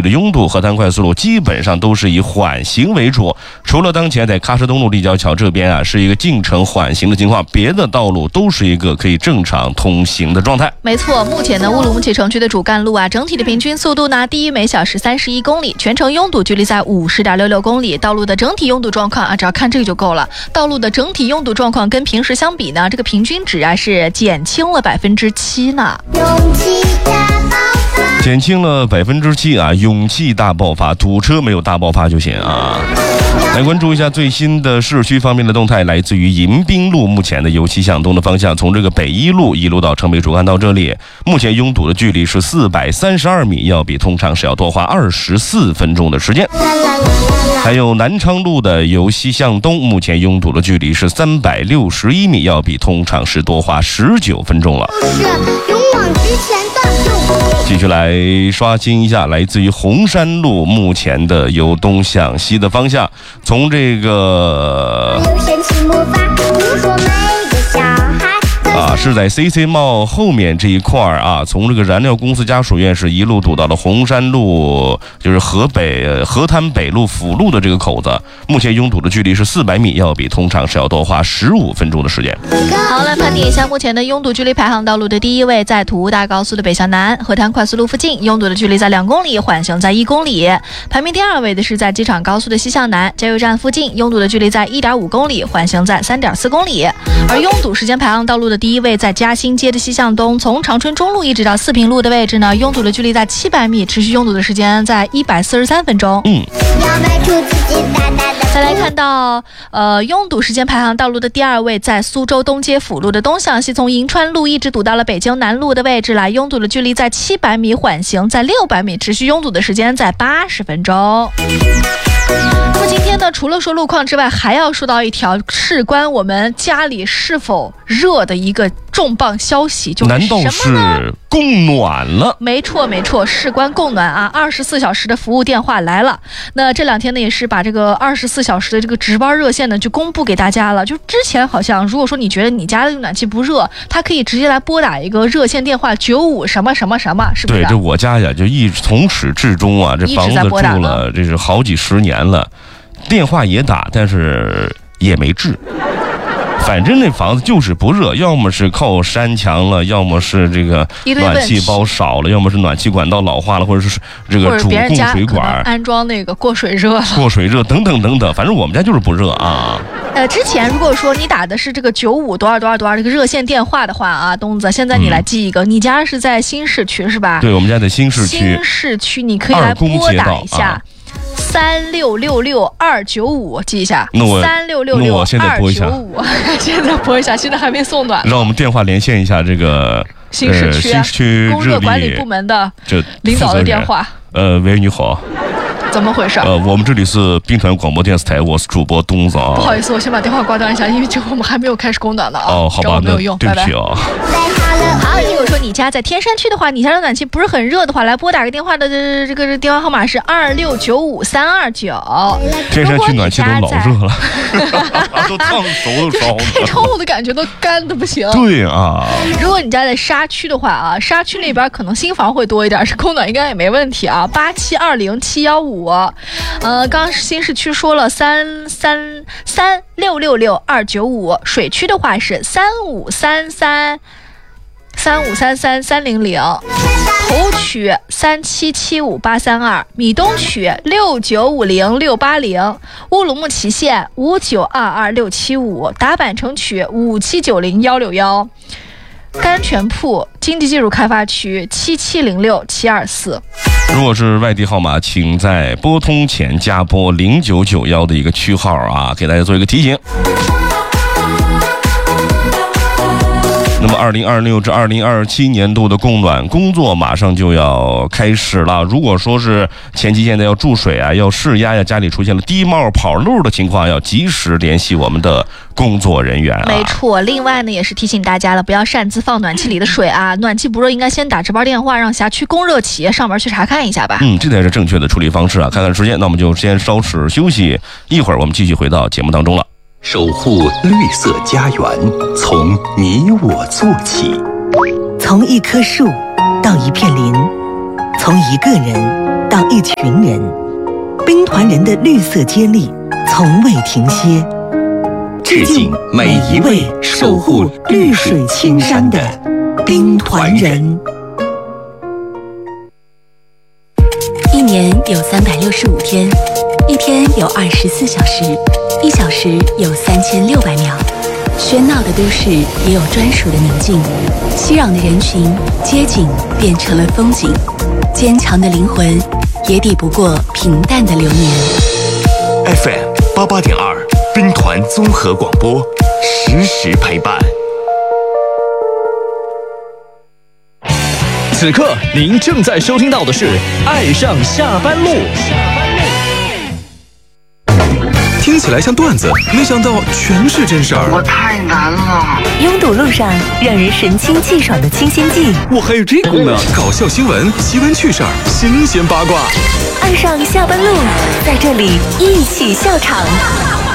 的拥堵，河滩快速路基本上都是以缓行为主，除了当前在喀什东路立交桥这边是一个进程缓行的情况，别的道路都是一个可以正常通行的状态。 没错，目前呢乌鲁木齐城区的主干路整体的平均速度呢低于每小时31公里，全程拥堵距离在50.66公里。道路的整体拥堵状况只要看这个就够了。道路的整体拥堵状况跟平时相比呢，这个平均值是减轻了7%呢。 减轻了7%勇气大爆发，堵车没有大爆发就行啊。来关注一下最新的市区方面的动态，来自于迎宾路，目前的由西向东的方向，从这个北一路一路到城北主干道这里，目前拥堵的距离是432米，要比通常是要多花24分钟的时间。还有南昌路的由西向东，目前拥堵的距离是361米，要比通常是多花19分钟了。勇往直前的继续来刷新一下，来自于红山路目前的由东向西的方向，从这个是在 CC 茂后面这一块从这个燃料公司家属院是一路堵到了红山路，就是河滩北路辅路的这个口子，目前拥堵的距离是400米，要比通常是要多花15分钟的时间。 好，来盘点一下目前的拥堵距离排行道路的第一位在土屋大高速的北向南，河滩快速路附近，拥堵的距离在2公里，缓行在1公里。排名第二位的是在机场高速的西向南，加油站附近，拥堵的距离在1.5公里，缓行在3.4公里。而拥堵时间排行道路的第一位在嘉兴街的西向东，从长春中路一直到四平路的位置呢，拥堵的距离在700米，持续拥堵的时间在143分钟。再来看到拥堵时间排行道路的第二位在苏州东街辅路的东向西，从银川路一直堵到了北京南路的位置来，拥堵的距离在700米，缓行在600米，持续拥堵的时间在80分钟。那么今天呢，除了说路况之外，还要说到一条事关我们家里是否热的一个重磅消息，就是什么呢？ 难道是供暖了？ 没错，事关供暖24小时的服务电话来了。那这2天呢，也是把这个24小时的这个值班热线呢就公布给大家了。就之前好像如果说你觉得你家的暖气不热，它可以直接来拨打一个热线电话95什么什么什么，是不是？ 对，这我家就从始至终这房子住了这是好几十年了，电话也打，但是也没治。反正那房子就是不热，要么是靠山墙了，要么是这个暖气包少了，要么是暖气管道老化了，或者是这个主供水管安装那个过水热等等，反正我们家就是不热之前如果说你打的是这个95多少这个热线电话的话东子，现在你来记一个，你家是在新市区是吧？ 对，我们家在新市区。 新市区你可以来拨打一下。3666-295，记一下。 那我现在拨一下。 现在拨一下，现在还没送暖。 让我们电话连线一下这个新市区供热管理部门的领导的电话。 喂，你好。 怎么回事？ 我们这里是滨团广播电视台，我是主播东子不好意思，我先把电话挂断一下，因为这会我们还没有开始供暖呢好吧， 没有用， 对不起好，如果说你家在天山区的话，你家的暖气不是很热的话，来拨打个电话的这个电话号码是2695329。 天山区暖气都老热了，都烫手都烧了， 开窗户的感觉都干的不行。 对如果你家在沙区的话沙区那边可能新房会多一点，是供暖应该也没问题8720-715。刚新市区说了33666-295，水区的话是3533-300，头区3775-832，米东区6950-680，乌鲁木齐县5922-675，达坂城区5790-161，甘泉铺经济技术开发区7706-724。 如果是外地号码，请在拨通前加拨0991的一个区号给大家做一个提醒。那么2026至2027年度的供暖工作马上就要开始了。如果说是前期现在要注水要释压家里出现了低冒跑漏的情况，要及时联系我们的工作人员没错，另外呢也是提醒大家了，不要擅自放暖气里的水暖气不热应该先打值班电话，让辖区供热企业上门去查看一下吧。 这才是正确的处理方式看看时间，那我们就先稍事休息一会儿，我们继续回到节目当中了。 守护绿色家园，从你我做起。 从一棵树到一片林，从一个人到到一群人。兵团人的绿色接力从未停歇， 致敬每一位守护绿水青山的兵团人。 一年有365天，一天有24小时，1小时有3600秒。喧闹的都市也有专属的宁静，熙攘的人群，街景变成了风景。坚强的灵魂也抵不过平淡的流年。 FM 88.2，兵团综合广播，实时陪伴。 此刻您正在收听到的是《爱上下班路》。 听起来像段子，没想到全是真事儿。 我太难了。 拥堵路上让人神清气爽的清新剂， 我还有这功能！搞笑新闻、奇闻趣事儿、新鲜八卦。 爱上下班路，在这里一起笑场。